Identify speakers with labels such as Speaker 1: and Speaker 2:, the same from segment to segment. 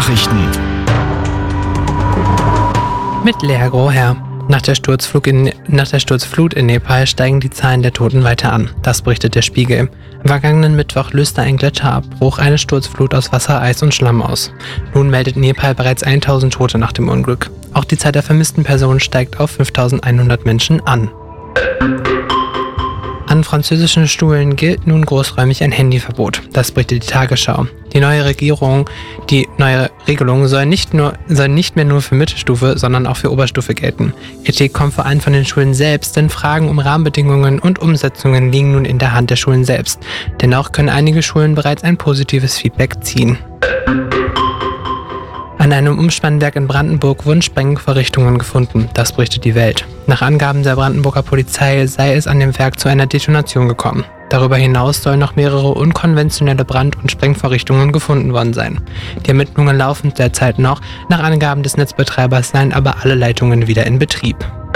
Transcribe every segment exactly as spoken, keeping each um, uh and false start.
Speaker 1: Nachrichten.
Speaker 2: Mit Lea Groher. Nach der, Sturzflug in, nach der Sturzflut in Nepal steigen die Zahlen der Toten weiter an. Das berichtet der Spiegel. Am vergangenen Mittwoch löste ein Gletscherabbruch eine Sturzflut aus Wasser, Eis und Schlamm aus. Nun meldet Nepal bereits tausend Tote nach dem Unglück. Auch die Zahl der vermissten Personen steigt auf fünftausendeinhundert Menschen an. An französischen Schulen gilt nun großräumig ein Handyverbot. Das berichtet die Tagesschau. Die neue Regierung, die neue Regelung soll nicht nur, soll nicht mehr nur für Mittelstufe, sondern auch für Oberstufe gelten. Kritik kommt vor allem von den Schulen selbst, denn Fragen um Rahmenbedingungen und Umsetzungen liegen nun in der Hand der Schulen selbst. Dennoch können einige Schulen bereits ein positives Feedback ziehen. An einem Umspannwerk in Brandenburg wurden Sprengvorrichtungen gefunden. Das berichtet die Welt. Nach Angaben der Brandenburger Polizei sei es an dem Werk zu einer Detonation gekommen. Darüber hinaus sollen noch mehrere unkonventionelle Brand- und Sprengvorrichtungen gefunden worden sein. Die Ermittlungen laufen derzeit noch. Nach Angaben des Netzbetreibers seien aber alle Leitungen wieder in Betrieb.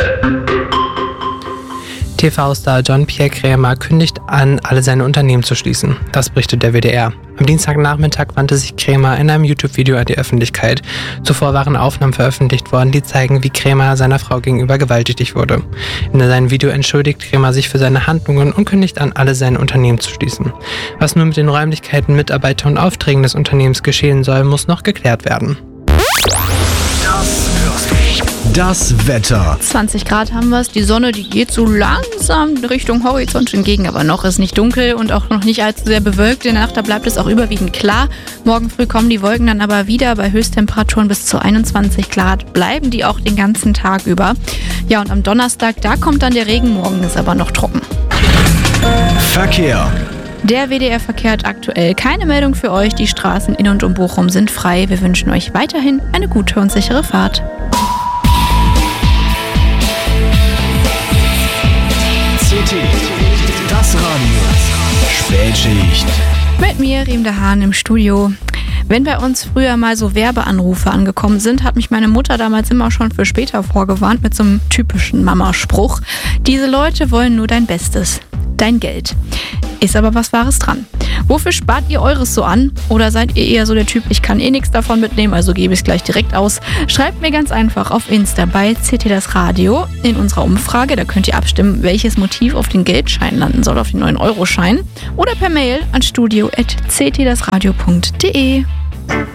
Speaker 2: T V-Star John-Pierre Krämer kündigt an, alle seine Unternehmen zu schließen. Das berichtet der W D R. Am Dienstagnachmittag wandte sich Krämer in einem YouTube-Video an die Öffentlichkeit. Zuvor waren Aufnahmen veröffentlicht worden, die zeigen, wie Krämer seiner Frau gegenüber gewalttätig wurde. In seinem Video entschuldigt Krämer sich für seine Handlungen und kündigt an, alle seine Unternehmen zu schließen. Was nun mit den Räumlichkeiten, Mitarbeitern und Aufträgen des Unternehmens geschehen soll, muss noch geklärt werden.
Speaker 1: Das Wetter.
Speaker 3: zwanzig Grad haben wir es. Die Sonne, die geht so langsam Richtung Horizont entgegen, aber noch ist nicht dunkel und auch noch nicht allzu sehr bewölkt. In der Nacht, da bleibt es auch überwiegend klar. Morgen früh kommen die Wolken dann aber wieder. Bei Höchsttemperaturen bis zu einundzwanzig Grad bleiben die auch den ganzen Tag über. Ja, und am Donnerstag, da kommt dann der Regen. Morgen ist aber noch trocken.
Speaker 1: Verkehr.
Speaker 3: Der W D R-Verkehr hat aktuell keine Meldung für euch. Die Straßen in und um Bochum sind frei. Wir wünschen euch weiterhin eine gute und sichere Fahrt.
Speaker 1: C T, das Radio. Spätschicht.
Speaker 3: Mit mir, Riem de Haan, im Studio. Wenn bei uns früher mal so Werbeanrufe angekommen sind, hat mich meine Mutter damals immer schon für später vorgewarnt mit so einem typischen Mama-Spruch. Diese Leute wollen nur dein Bestes. Dein Geld. Ist aber was Wahres dran. Wofür spart ihr eures so an? Oder seid ihr eher so der Typ, ich kann eh nichts davon mitnehmen, also gebe ich es gleich direkt aus? Schreibt mir ganz einfach auf Insta bei C T das Radio in unserer Umfrage. Da könnt ihr abstimmen, welches Motiv auf den Geldschein landen soll, auf den neun Euro Schein. Oder per Mail an studio at c t das radio punkt d e.